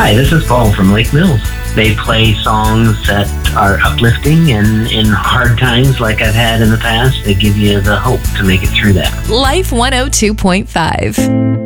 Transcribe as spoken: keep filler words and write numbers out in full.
Hi, this is Paul from Lake Mills. They play songs that are uplifting, and in hard times like I've had in the past, they give you the hope to make it through that. Life one oh two point five.